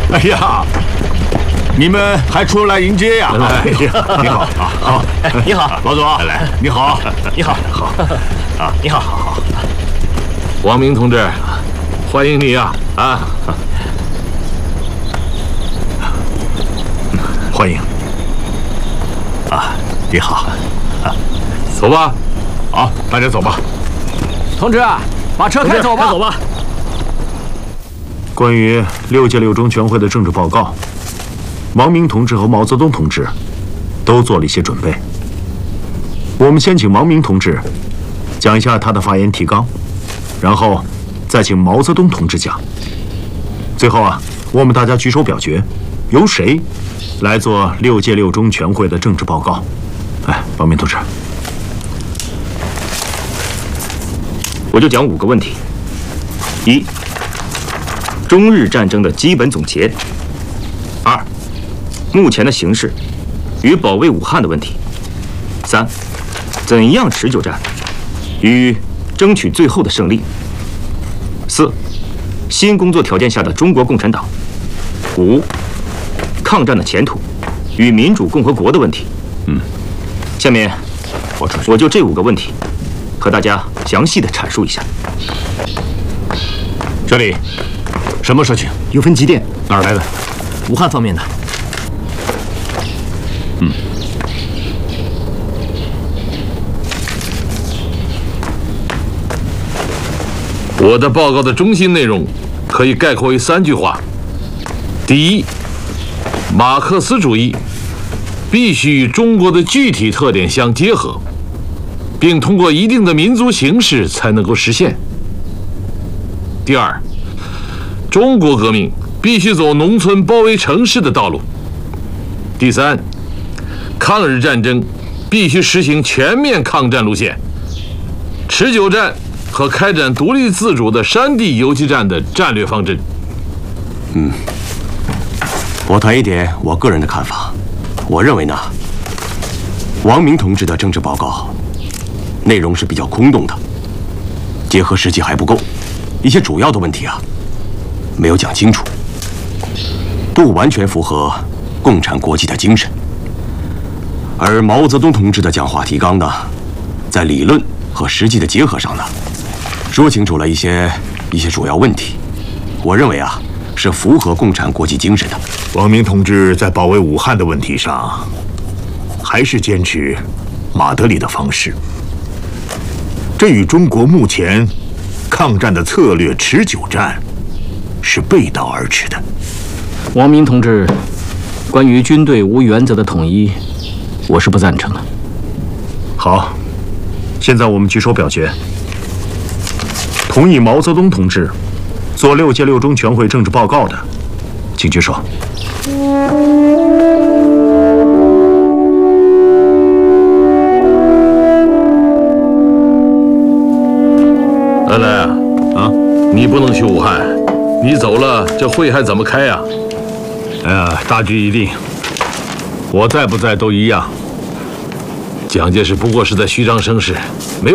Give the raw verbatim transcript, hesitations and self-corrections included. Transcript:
哎呀，你们还出来迎接呀？ 来， 你好啊，好， 你好， 老左，来，你好， 你好， 好啊，你好，好好。 王明同志，欢迎你呀！啊， 欢迎。啊，你好，啊， 走吧。 好，大家走吧。 同志，把车开走吧。开走吧。 关于六届六中全会的政治报告，王明同志和毛泽东同志都做了一些准备。我们先请王明同志讲一下他的发言提纲，然后再请毛泽东同志讲。最后啊，我们大家举手表决，由谁来做六届六中全会的政治报告？哎，王明同志， 我就讲五个问题：一、中日战争的基本总结；二、目前的形势与保卫武汉的问题；三、怎样持久战与争取最后的胜利；四、新工作条件下的中国共产党；五、抗战的前途与民主共和国的问题。嗯，下面我我就这五个问题和大家详细的阐述一下。 这里什么事情？ 有份急电， 哪儿来的？ 武汉方面的。 嗯。 我的报告的中心内容可以概括为三句话：第一，马克思主义必须与中国的具体特点相结合，并通过一定的民族形式才能够实现。第二，中国革命必须走农村包围城市的道路。第三，抗日战争必须实行全面抗战路线，持久战和开展独立自主的山地游击战的战略方针。 嗯，我谈一点我个人的看法。我认为呢，王明同志的政治报告内容是比较空洞的，结合实际还不够，一些主要的问题啊没有讲清楚，不完全符合共产国际的精神。而毛泽东同志的讲话提纲呢，在理论和实际的结合上呢，说清楚了一些一些主要问题。我认为啊，是符合共产国际精神的。 王明同志在保卫武汉的问题上，还是坚持马德里的方式，这与中国目前抗战的策略持久战是背道而驰的。 王明同志关于军队无原则的统一，我是不赞成的。 好，现在我们举手表决，同意毛泽东同志做六届六中全会政治报告的，请举手。 来来啊，啊，你不能去武汉，你走了，这会还怎么开呀？ 哎呀，大局已定，我在不在都一样。 蒋介石不过是在虚张声势，没有。